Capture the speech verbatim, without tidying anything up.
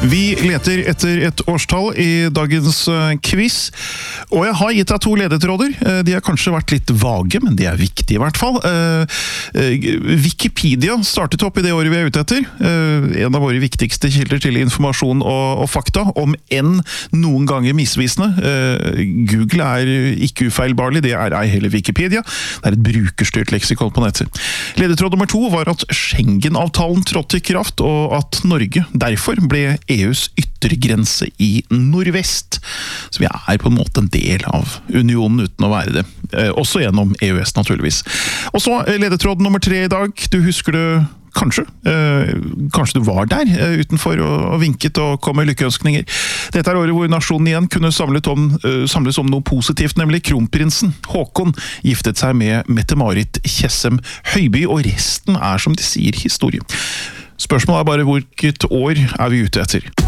Vi leter etter et årstall i dagens quiz, og jeg har gitt deg to ledetråder. De har kanskje vært litt vage, men de er viktige i hvert fall. Wikipedia startet opp i det året vi er ute etter. En av våre viktigste kilder til informasjon og, og fakta, om enn noen ganger misvisende. Google er ikke ufeilbarlig, det er ei heller Wikipedia. Det er et brukerstyrt leksikon på nettet. Ledetråd nummer to var at Schengen-avtalen trådte i kraft, og at Norge derfor ble E U's yttergrense i nordvest. Så vi er på en måte en del av unionen uten å være det. Eh, også gjennom E U S naturligvis. Og så ledetråd nummer tre i dag. Du husker det kanskje. Eh, kanskje du var der eh, utenfor og, og vinket og kom med lykkeønskninger. Dette er året hvor nasjonen igjen kunne samlet om, eh, samles om noe positivt, nemlig kronprinsen Håkon giftet seg med Mette-Marit Tjessem Høiby, og resten er, som de sier, historie. Spørsmålet er bare hvilket år er vi ute etter.